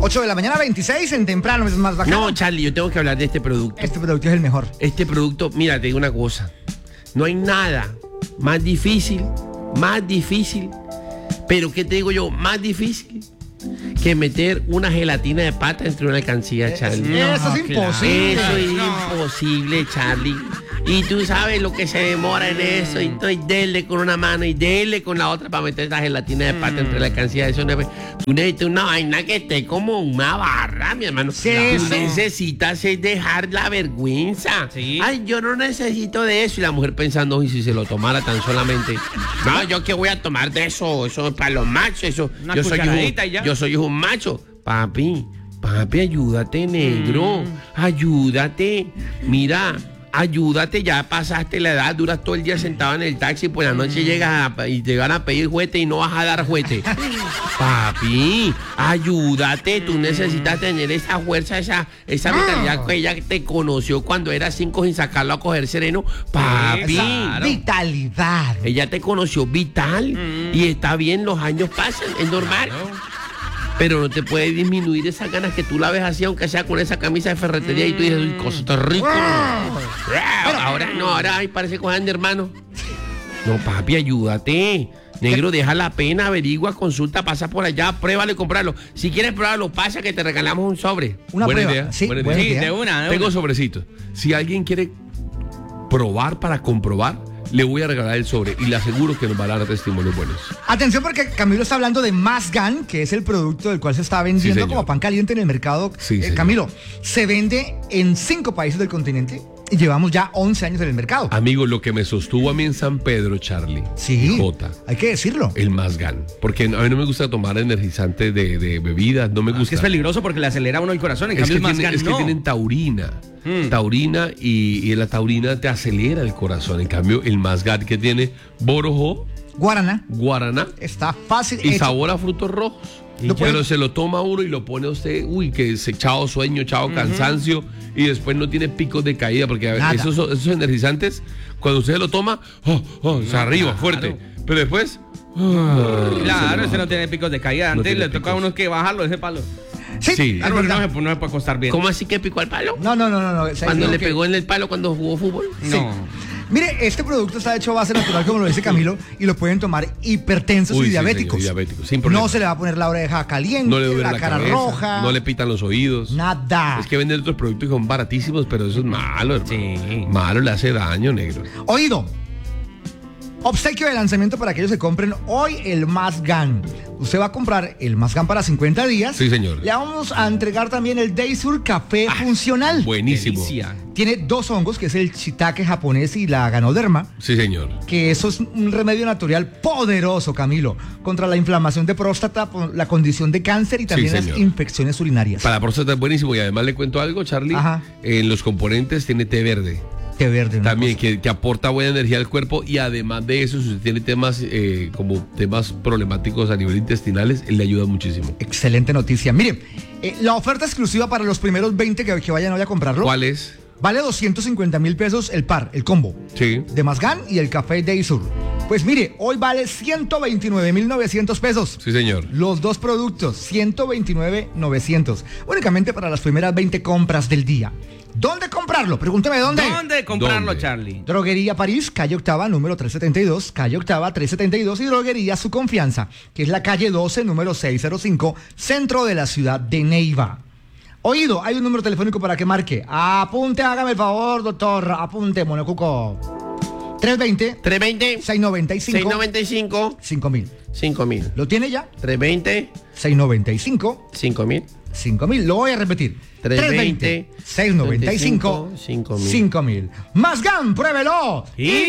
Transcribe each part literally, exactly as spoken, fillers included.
ocho de la mañana, veintiséis, en temprano es más bacano. No, Charlie, yo tengo que hablar de este producto. Este producto es el mejor. Este producto, mira, te digo una cosa. No hay nada más difícil, más difícil, pero ¿qué te digo yo? Más difícil que meter una gelatina de pata entre una alcancía, Charlie. Eh, eso es imposible. Eso es No. imposible, Charlie. Y tú sabes lo que se demora en eso. Y estoy dele con una mano y dele con la otra para meter esa gelatina de pata entre la alcancía. Eso no es- Tú necesitas una vaina que esté como una barra, mi hermano. Sí, Tú eso. necesitas es dejar la vergüenza. Sí. Ay, yo no necesito de eso. Y la mujer pensando, y si se lo tomara tan solamente. No, yo qué voy a tomar de eso. Eso es para los machos. Eso. Una Yo soy cucharadita un, y ya. yo soy un macho. Papi, papi, ayúdate, negro. Ayúdate. Mira. Ayúdate, ya pasaste la edad, duras todo el día sentado en el taxi, por la noche llegas a- y te van a pedir juguete y no vas a dar juguete. Papi, ayúdate, tú necesitas tener esa fuerza, esa, esa mentalidad que ella te conoció cuando era cinco sin sacarlo a coger sereno. Papi, Claro. Vitalidad. ella te conoció vital y está bien, los años pasan, es normal. Pero no te puede disminuir esas ganas que tú la ves así, aunque sea con esa camisa de ferretería y tú dices, uy, cosa está rico. Ahora no, ahora ay, parece cojan de hermano. No, papi, ayúdate. Negro, deja la pena, averigua, consulta, pasa por allá, pruébalo y comprarlo. Si quieres probarlo, pasa que te regalamos un sobre. Una Buena prueba. idea, Sí, buena buena idea. Sí, idea. de una, de Tengo una. sobrecitos. Si alguien quiere probar para comprobar, le voy a regalar el sobre y le aseguro que nos va a dar testimonios buenos. Atención porque Camilo está hablando de Masgan, que es el producto del cual se está vendiendo señor. como pan caliente en el mercado. Sí, Eh, señor. Camilo, se vende en cinco países del continente y llevamos ya once años en el mercado. Amigo, lo que me sostuvo a mí en San Pedro, Charlie. Sí, Jota. hay que decirlo. El Masgan. Porque a mí no me gusta tomar energizantes de, de bebidas, no me Es que gusta. es peligroso porque le acelera a uno el corazón. En Es cambio, que, el más tiene- es que no. tienen taurina. Mm. Taurina y, y la taurina te acelera el corazón. En cambio, el Masgan que tiene borojo, Guaraná guaraná está fácil. y hecho. sabor a frutos rojos. Lo Pero puede- se lo toma uno y lo pone a usted, uy, que se chao sueño, chao cansancio, y después no tiene picos de caída, porque a ver, Nada. esos, esos energizantes, cuando usted lo toma, oh, oh, se arriba, claro. fuerte. Pero después, ah, Claro, se ese lo- no tiene picos de caída. No Antes tiene le toca a picos. uno que bajarlo ese palo. Sí, Sí. es Claro, porque no, verdad. se- no se puede acostar bien. ¿Cómo así que picó al palo? No, no, no, no. no. ¿Sabes Cuando lo le que- pegó en el palo cuando jugó fútbol. No. Mire, este producto está hecho a base natural, como lo dice Camilo, y lo pueden tomar hipertensos Uy, y sí, diabéticos. señor, diabéticos, sin problema. No se le va a poner la oreja caliente, no le duele la, la, cara cabeza, roja. no le pitan los oídos. Nada. Es que venden otros productos que son baratísimos, pero eso es malo, hermano. Sí. Malo, le hace daño, negro. Oído. Obsequio de lanzamiento para aquellos que compren hoy el Masgan. Usted va a comprar el Masgan para cincuenta días. Sí, señor. Le vamos a entregar también el Daysur Café Ah, Funcional. Buenísimo. Delicia. Tiene dos hongos, que es el shiitake japonés y la ganoderma. Sí, señor. Que eso es un remedio natural poderoso, Camilo, contra la inflamación de próstata, por la condición de cáncer y también las señor. infecciones urinarias. Para la próstata es buenísimo y además le cuento algo, Charlie. Ajá. En los componentes tiene té verde. Té verde. una También cosa. que, que aporta buena energía al cuerpo y además de eso, si usted tiene temas eh, como temas problemáticos a nivel intestinales, él le ayuda muchísimo. Excelente noticia. Mire, eh, la oferta exclusiva para los primeros veinte que, que vayan hoy a comprarlo. ¿Cuál es? Vale doscientos cincuenta mil pesos el par, el combo. Sí. De Masgan y el café Daysur. Pues mire, hoy vale ciento veintinueve mil novecientos pesos. Sí, señor. Los dos productos, ciento veintinueve mil novecientos. Únicamente para las primeras veinte compras del día. ¿Dónde comprarlo? Pregúnteme dónde. ¿Dónde comprarlo, ¿Dónde? Charlie? Droguería París, calle Octava, número trescientos setenta y dos, calle Octava, trescientos setenta y dos, y Droguería Su Confianza, que es la calle doce, número seiscientos cinco, centro de la ciudad de Neiva. Oído, hay un número telefónico para que marque. Apunte, hágame el favor, doctor. Apunte, monocuco. trescientos veinte, trescientos veinte, seiscientos noventa y cinco, seiscientos noventa y cinco, cinco mil. cinco mil. ¿Lo tiene ya? trescientos veinte, seiscientos noventa y cinco, cinco mil. cinco mil. Lo voy a repetir. trescientos veinte, seiscientos noventa y cinco, cinco mil. cinco mil. Masgan, pruébelo. ¡Y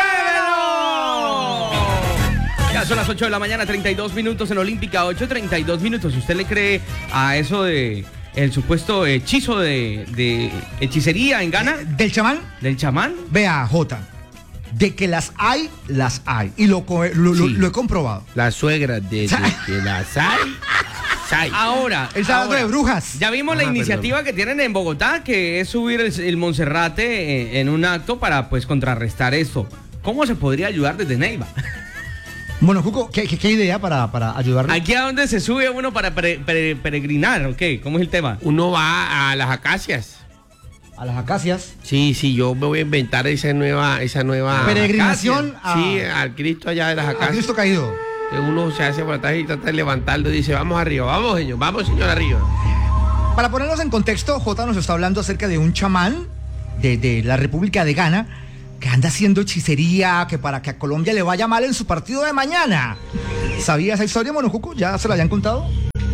compruébelo! Ya son las ocho de la mañana, treinta y dos minutos en Olímpica, ocho treinta y dos minutos. ¿Usted le cree a eso de el supuesto hechizo de, de hechicería en Ghana? Del chamán, ¿Del chamán? vea, Jota. De que las hay, las hay. Y lo, co- lo, lo- Sí. lo he comprobado. La suegra de, de que las hay, hay. Ahora, El sábado ahora, de brujas. ya vimos la Ajá, iniciativa que tienen en Bogotá, que es subir el, el Monserrate en, en un acto para pues contrarrestar esto. ¿Cómo se podría ayudar desde Neiva? Bueno, Cuco, ¿qué, qué, qué idea para, para ayudarle? ¿Aquí a dónde se sube uno para pere- pere- peregrinar? ¿O qué? ¿Cómo es el tema? Uno va a las acacias. A las acacias. Sí, sí, yo me voy a inventar esa nueva, esa nueva Peregrinación a, Sí, al Cristo allá de las a acacias. Cristo caído. Que uno se hace por atrás y trata de levantarlo y dice, vamos arriba, vamos señor, vamos señor arriba. Para ponernos en contexto, Jota nos está hablando acerca de un chamán de, de la República de Ghana que anda haciendo hechicería, que para que a Colombia le vaya mal en su partido de mañana. ¿Sabía esa historia, Monocuco? ¿Ya se la habían contado?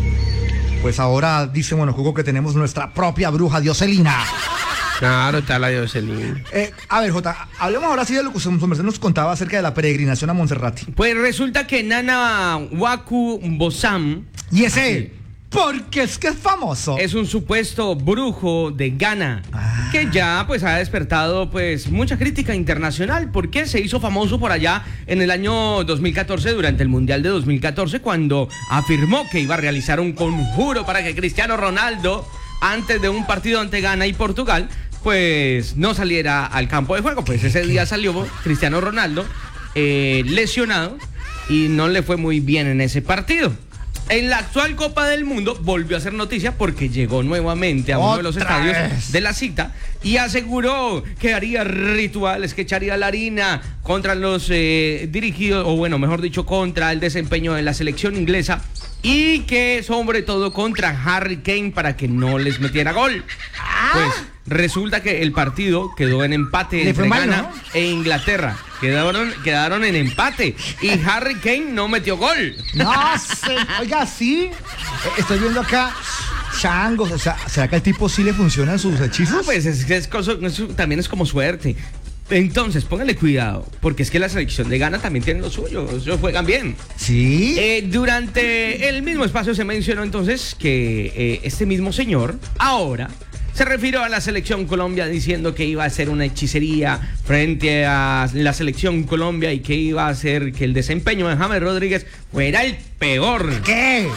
Pues ahora dice Monocuco que tenemos nuestra propia bruja Dioselina. Claro, está la Dioselina. Eh, a ver, Jota, hablemos ahora sí de lo que su merced nos contaba acerca de la peregrinación a Monserrate. Pues resulta que Nana Waku Bosam Y ese, porque es que es famoso. es un supuesto brujo de Ghana, Ah. que ya pues ha despertado pues mucha crítica internacional porque se hizo famoso por allá en el año dos mil catorce, durante el Mundial de dos mil catorce, cuando afirmó que iba a realizar un conjuro para que Cristiano Ronaldo, antes de un partido ante Ghana y Portugal, pues no saliera al campo de juego. Pues ese día salió Cristiano Ronaldo eh, lesionado y no le fue muy bien en ese partido. En la actual Copa del Mundo volvió a ser noticia porque llegó nuevamente a uno de los ¡Otra estadios vez! de la cita y aseguró que haría rituales, que echaría la harina contra los eh, dirigidos, o bueno, mejor dicho, contra el desempeño de la selección inglesa, y que sobre todo contra Harry Kane para que no les metiera gol. Pues resulta que el partido quedó en empate Le entre fue mal, Ghana ¿no? e Inglaterra. Quedaron, quedaron en empate y Harry Kane no metió gol. No sé, oiga, sí. Eh, Estoy viendo acá changos, o sea, ¿será que al tipo sí le funcionan sus hechizos? Ah, pues es, es cosa- eso también es como suerte. Entonces, póngale cuidado, porque es que la selección de Ghana también tiene lo suyo, ellos juegan bien. Sí. Eh, durante el mismo espacio se mencionó entonces que eh, este mismo señor ahora se refirió a la selección Colombia diciendo que iba a hacer una hechicería frente a la selección Colombia y que iba a hacer que el desempeño de James Rodríguez fuera el peor. ¿Qué?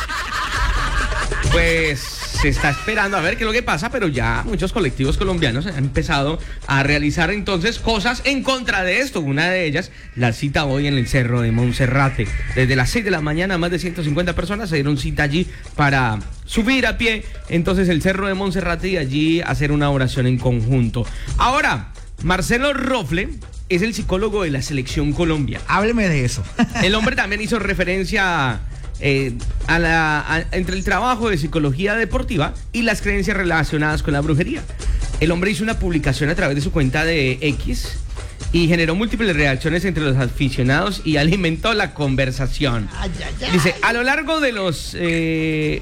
Pues se está esperando a ver qué es lo que pasa, pero ya muchos colectivos colombianos han empezado a realizar entonces cosas en contra de esto. Una de ellas, la cita hoy en el Cerro de Monserrate. Desde las seis de la mañana, más de ciento cincuenta personas se dieron cita allí para subir a pie entonces el Cerro de Monserrate y allí hacer una oración en conjunto. Ahora, Marcelo Rofle es el psicólogo de la selección Colombia. Hábleme de eso. El hombre también hizo referencia eh, a la, a- entre el trabajo de psicología deportiva y las creencias relacionadas con la brujería. El hombre hizo una publicación a través de su cuenta de X y generó múltiples reacciones entre los aficionados y alimentó la conversación. Ay, ay, ay. Dice, a lo largo de los... eh,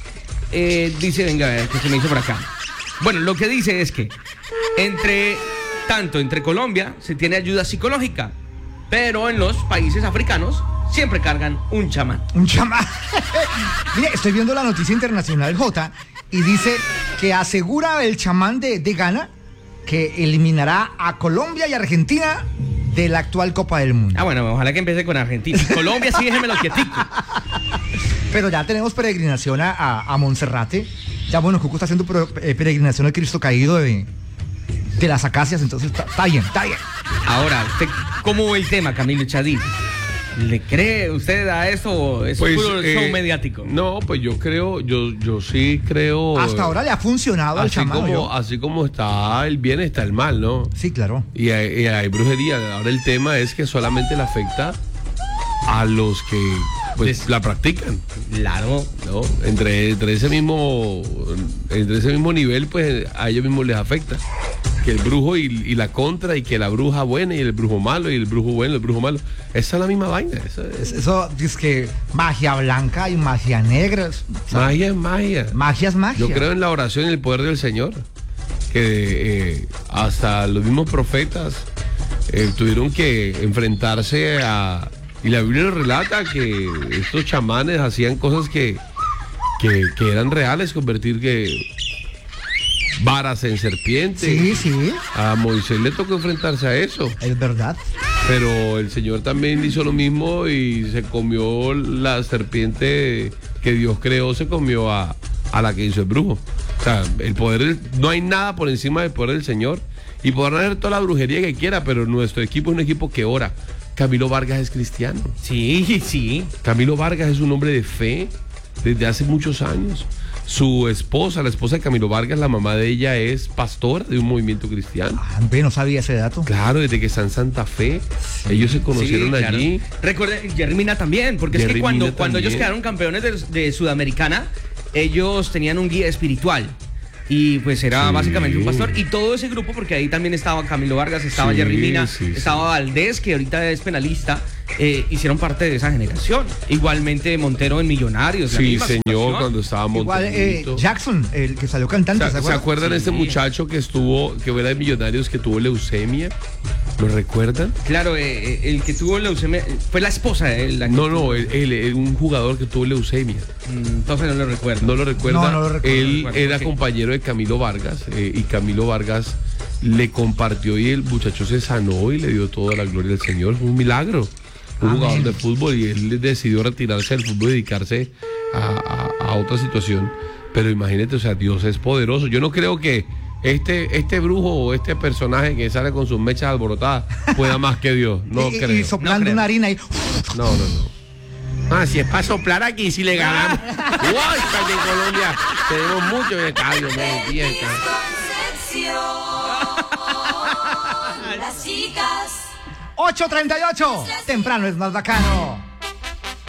eh, dice, venga, a ver, que se me hizo por acá. Bueno, lo que dice es que entre tanto entre Colombia se tiene ayuda psicológica, pero en los países africanos siempre cargan un chamán. Un chamán. Mire, estoy viendo la noticia internacional, J, y dice que asegura el chamán de, de Ghana que eliminará a Colombia y Argentina de la actual Copa del Mundo. Ah, bueno, ojalá que empiece con Argentina. Colombia sí, déjemelo quietico. Pero ya tenemos peregrinación a, a, a Monserrate. Ya, bueno, Cuco está haciendo pro- eh, peregrinación al Cristo caído de, de las acacias, entonces está, está bien, está bien. Ahora, ¿usted cómo ve el tema, Camilo Chadín? ¿Le cree usted a esto o es puro eh, show mediático? No, pues yo creo, yo, yo sí creo. Hasta ahora le ha funcionado al así chamán. como, ¿yo? así como está el bien, está el mal, ¿no? Sí, claro. Y hay, y hay brujería. Ahora el tema es que solamente le afecta a los que pues Des- la practican, Claro. ¿no? Entre, entre ese mismo entre ese mismo nivel, pues a ellos mismos les afecta. Que el brujo y, y la contra, y que la bruja buena y el brujo malo, y el brujo bueno y el brujo malo. Esa es la misma vaina. Eso es- Es- Eso es que magia blanca y magia negra. es- magia es magia. Magia es magia. Yo creo en la oración y el poder del Señor. Que eh, hasta los mismos profetas eh, tuvieron que enfrentarse a... Y la Biblia nos relata que estos chamanes hacían cosas que, que, que eran reales, convertir que varas en serpientes. Sí, sí, A Moisés le tocó enfrentarse a eso. es verdad. Pero el Señor también hizo lo mismo y se comió la serpiente que Dios creó, se comió a, a la que hizo el brujo. O sea, el poder, del- no hay nada por encima del poder del Señor. Y podrán hacer toda la brujería que quiera, pero nuestro equipo es un equipo que ora. Camilo Vargas es cristiano. Sí, sí. Camilo Vargas es un hombre de fe desde hace muchos años. Su esposa, la esposa de Camilo Vargas, la mamá de ella es pastora de un movimiento cristiano. Ah, ve, no sabía ese dato. Claro, desde que está en Santa Fe, ellos se conocieron Sí, claro. allí. Recuerden, Jerry Mina también, porque es Jerry que cuando, Mina cuando ellos también. quedaron campeones de, de Sudamericana, ellos tenían un guía espiritual. Y pues era Sí. básicamente un pastor. Y todo ese grupo, porque ahí también estaba Camilo Vargas, estaba Sí, Jerry Mina, sí, sí. estaba Valdés, que ahorita es penalista, eh, hicieron parte de esa generación. Igualmente Montero en Millonarios. la Sí, misma señor, situación. cuando estaba Igual, eh, Monterito. Jackson, el que salió cantante, ¿Se, ¿se ¿se acuerdan? acuerdan de este Sí. muchacho que estuvo, que era de Millonarios, que tuvo leucemia? ¿Lo recuerdan? Claro, eh, eh, el que tuvo leucemia fue la esposa de él. la que No, tuvo- no, él, él- él- un jugador que tuvo leucemia. Mm, Entonces no lo recuerdo. ¿No lo recuerda? No, no lo recuerdo, Él no recuerdo, era sí. compañero de Camilo Vargas eh, y Camilo Vargas le compartió y el muchacho se sanó y le dio toda la gloria al Señor. Fue un milagro. Un Amén. jugador de fútbol y él decidió retirarse del fútbol y dedicarse a, a- a otra situación. Pero imagínate, o sea, Dios es poderoso. Yo no creo que este, este brujo o este personaje que sale con sus mechas alborotadas pueda más que Dios. No y, y- creo. y soplando No creo. una harina y... No, no, no. Ah, si es para soplar aquí, si le ganamos. ¡Uy, que en Colombia tenemos mucho en el estadio! me fiesta. Concepción. Las chicas. ocho treinta y ocho. Temprano es más bacano.